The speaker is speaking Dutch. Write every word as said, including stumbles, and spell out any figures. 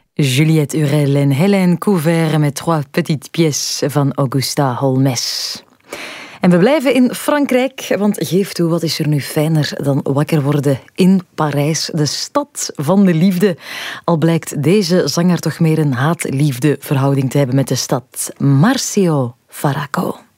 Juliette Hurel en Hélène Couvert met Trois Petites Pièces van Augusta Holmes. En we blijven in Frankrijk, want geef toe, wat is er nu fijner dan wakker worden in Parijs, de stad van de liefde. Al blijkt deze zanger toch meer een haat-liefde verhouding te hebben met de stad. Marcio Faraco.